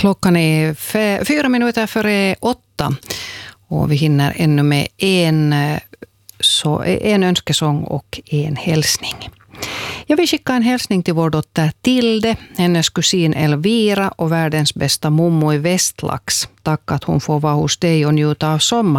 Klockan är 4 minuter före 8 och vi hinner ännu med en önskesång och en hälsning. Jag vill skicka en hälsning till vår dotter Tilde, hennes kusin Elvira och världens bästa mommo i Västlax. Tack att hon får vara hos dig och njuta av sommar.